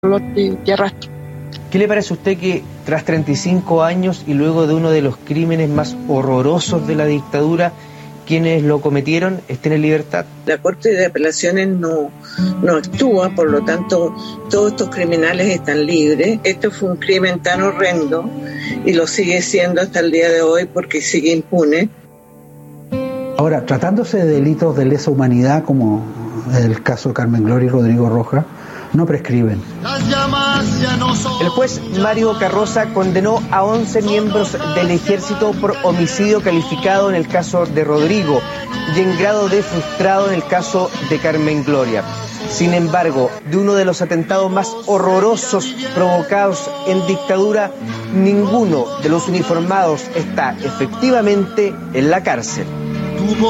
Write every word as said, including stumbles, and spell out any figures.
dolor que, que arrastro. ¿Qué le parece a usted que tras treinta y cinco años y luego de uno de los crímenes más horrorosos de la dictadura, quienes lo cometieron estén en libertad? La Corte de Apelaciones no, no actúa, por lo tanto todos estos criminales están libres. Esto fue un crimen tan horrendo y lo sigue siendo hasta el día de hoy porque sigue impune. Ahora, tratándose de delitos de lesa humanidad como el caso de Carmen Gloria y Rodrigo Rojas, no prescriben. El juez Mario Carroza condenó a once miembros del ejército por homicidio calificado en el caso de Rodrigo y en grado de frustrado en el caso de Carmen Gloria. Sin embargo, de uno de los atentados más horrorosos provocados en dictadura, ninguno de los uniformados está efectivamente en la cárcel.